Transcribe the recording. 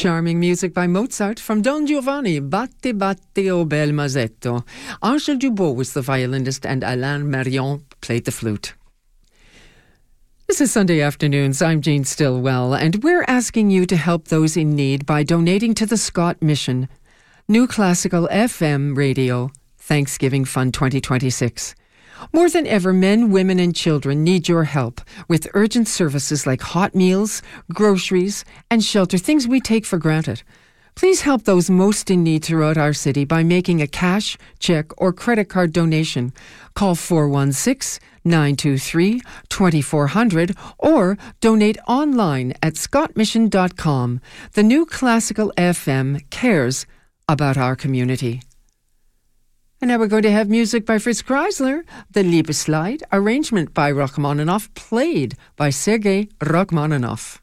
charming music by Mozart from Don Giovanni, Batte Batte o bel mazzetto. Angèle Dubois was the violinist and Alain Marion played the flute. This is Sunday Afternoons. I'm Jean Stillwell, and we're asking you to help those in need by donating to the Scott Mission, New Classical FM Radio, Thanksgiving Fund 2026. More than ever, men, women and children need your help with urgent services like hot meals, groceries and shelter, things we take for granted. Please help those most in need throughout our city by making a cash, check or credit card donation. Call 416-923-2400 or donate online at scottmission.com. The New Classical FM cares about our community. And now we're going to have music by Fritz Kreisler, the Liebeslied, arrangement by Rachmaninoff, played by Sergei Rachmaninoff.